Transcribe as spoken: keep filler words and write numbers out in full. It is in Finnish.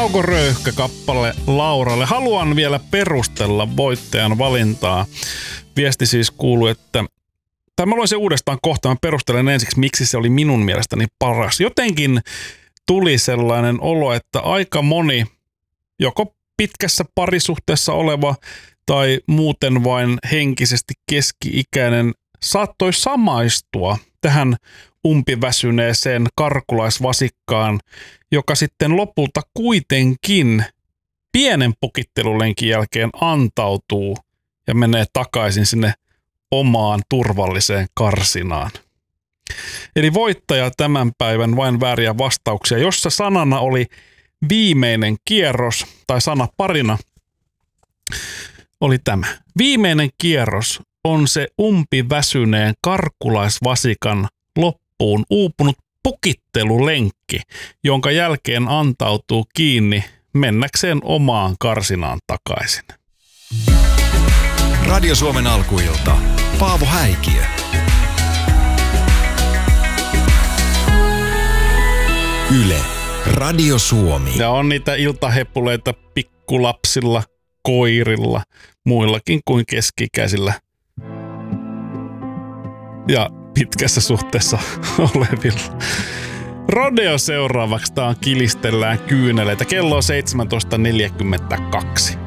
Kauko Röyhkä kappale Lauralle. Haluan vielä perustella voittajan valintaa. Viesti siis kuuluu, että tai mä luen sen uudestaan kohta, mä perustelen ensiksi, miksi se oli minun mielestäni paras. Jotenkin tuli sellainen olo, että aika moni, joko pitkässä parisuhteessa oleva tai muuten vain henkisesti keski-ikäinen, saattoi samaistua tähän umpiväsyneeseen karkulaisvasikkaan, joka sitten lopulta kuitenkin pienen pukittelulenkin jälkeen antautuu ja menee takaisin sinne omaan turvalliseen karsinaan. Eli voittaja tämän päivän vain vääriä vastauksia, jossa sanana oli viimeinen kierros, tai sana parina oli tämä. Viimeinen kierros on se umpiväsyneen karkulaisvasikan loppuun uupunut pukittelulenkki, jonka jälkeen antautuu kiinni mennäkseen omaan karsinaan takaisin. Radio Suomen alkuilta. Paavo Häikiö. Yle. Radio Suomi. Ja on niitä iltahepuleita pikkulapsilla, koirilla, muillakin kuin keski-ikäisillä ja pitkässä suhteessa olevilla. Rodeo seuraavaksi, tää on Kilistellään kyyneleitä. Kello on seitsemäntoista neljäkymmentäkaksi.